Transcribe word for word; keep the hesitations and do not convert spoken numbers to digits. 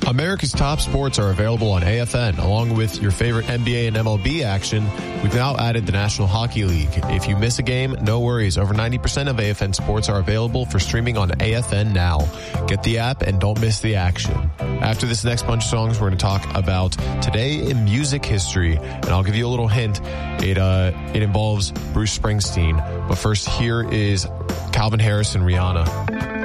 America's top sports are available on A F N. Along with your favorite N B A and M L B action, we've now added the National Hockey League. If you miss a game, no worries. Over ninety percent of A F N sports are available for streaming on A F N now. Get the app and don't miss the action. After this next bunch of songs, we're going to talk about today in music history, and I'll give you a little hint. It uh, it involves Bruce Springsteen. But first, here is Calvin Harris and Rihanna.